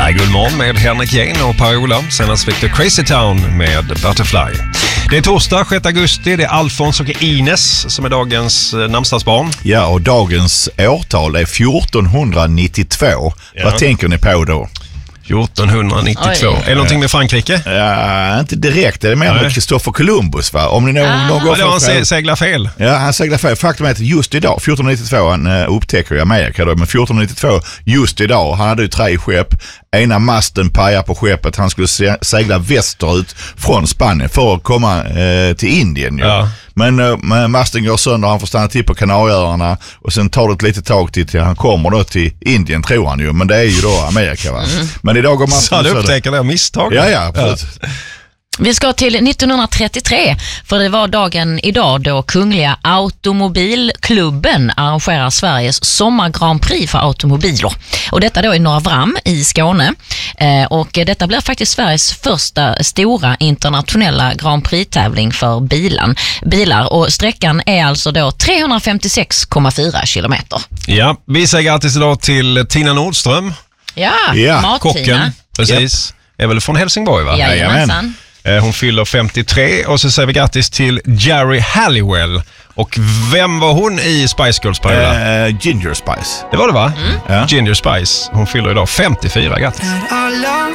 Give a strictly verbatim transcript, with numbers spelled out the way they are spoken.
Här är Guldmorgon med Henrik Jane och Per-Ola. Senast fick du Crazy Town med Butterfly. Det är torsdag, sjätte augusti. Det är Alfons och Ines som är dagens namnsdagsbarn. Ja, och dagens årtal är fjortonhundranittiotvå. Ja. Vad tänker ni på då? fjortonhundranittiotvå. Oj. Är det någonting med Frankrike? Ja, inte direkt. Det är mer med Christopher Columbus, va? Om ni någon, ah. någon gång... Ja, han se, seglar fel. Ja, han seglar fel. Faktum är att just idag, fjortonhundranittiotvå, han uh, upptäcker i Amerika då, men fjortonhundranittiotvå, just idag, han hade ju tre skepp. Ena masten pajar på skeppet. Han skulle se, segla västerut från Spanien för att komma uh, till Indien. Ja. Men uh, masten går sönder, han får stanna till på Kanarieöarna och sen tar det ett litet tag till, till han kommer då till Indien, tror han ju. Men det är ju då Amerika, va? Mm. Men idag går masten... Så du upptäcker det misstag? Ja, ja, absolut. Ja. Vi ska till nittonhundratrettiotre, för det var dagen idag då Kungliga Automobilklubben arrangerar Sveriges sommar Grand Prix för automobiler. Och detta då i Norra Vram i Skåne. Eh, och detta blir faktiskt Sveriges första stora internationella Grand Prix-tävling för bilan, bilar. Och sträckan är alltså då trehundrafemtiosex komma fyra kilometer. Ja, vi säger grattis idag till Tina Nordström. Ja, ja. Mat-Tina. Kocken, precis. Yep. Är väl från Helsingborg, va? Jajamensan. Hon fyller femtiotre och så säger vi grattis till Jerry Halliwell. Och vem var hon i Spice Girls, Per? Uh, Ginger Spice. Det var det, va? Mm. Ja. Ginger Spice. Hon fyller idag femtiofyra. Grattis.